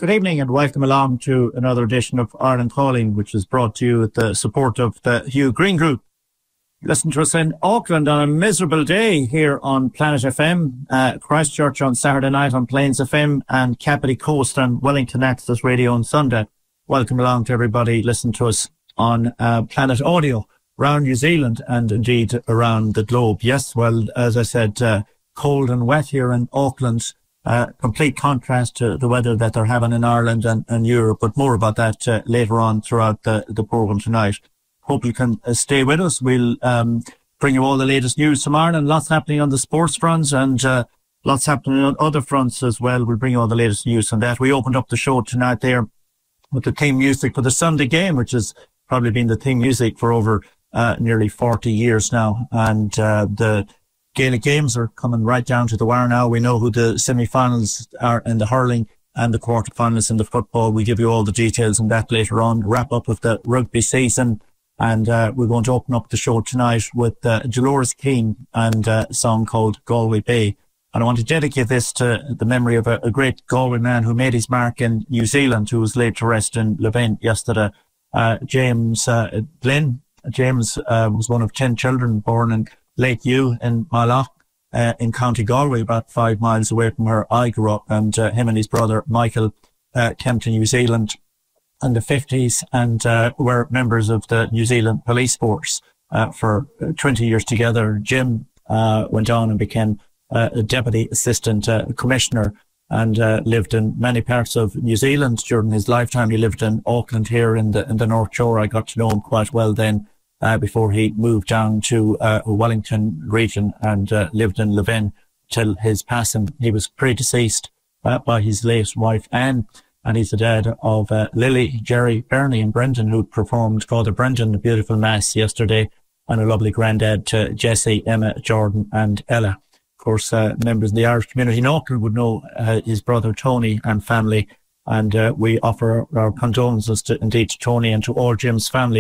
Good evening and welcome along to another edition of Ireland Calling, which is brought to you with the support of the Hugh Green Group. Listen to us in Auckland on a miserable day here on Planet FM, Christchurch on Saturday night on Plains FM, and Kapiti Coast and Wellington Access Radio on Sunday. Welcome along to everybody. Listen to us on Planet Audio around New Zealand and indeed around the globe. Yes, well, as I said, cold and wet here in Auckland. Complete contrast to the weather that they're having in Ireland and Europe, but more about that later on throughout the programme tonight. Hope you can stay with us. We'll bring you all the latest news from Ireland. Lots happening on the sports front and lots happening on other fronts as well. We'll bring you all the latest news on that. We opened up the show tonight there with the theme music for the Sunday game, which has probably been the theme music for over nearly 40 years now. And the Gaelic games are coming right down to the wire now. We know who the semi-finals are in the hurling and the quarter-finals in the football. We'll give you all the details on that later on. Wrap up with the rugby season. And we're going to open up the show tonight with Dolores Keane and a song called Galway Bay. And I want to dedicate this to the memory of a great Galway man who made his mark in New Zealand, who was laid to rest in Levin yesterday. James Glynn. James was one of 10 children born in Lake Ewe in Malach in County Galway, about 5 miles away from where I grew up. And him and his brother Michael came to New Zealand in the 50s and were members of the New Zealand police force for 20 years together. Jim went on and became a deputy assistant commissioner and lived in many parts of New Zealand during his lifetime. He lived in Auckland here in the North Shore. I got to know him quite well then before he moved down to Wellington region and lived in Levin till his passing. He was predeceased by his late wife Anne, and he's the dad of Lily, Jerry, Bernie and Brendan, who performed Father Brendan, a beautiful mass yesterday, and a lovely granddad to Jessie, Emma, Jordan and Ella. Of course, members of the Irish community in Auckland would know his brother Tony and family, and we offer our condolences to Tony and to all Jim's family.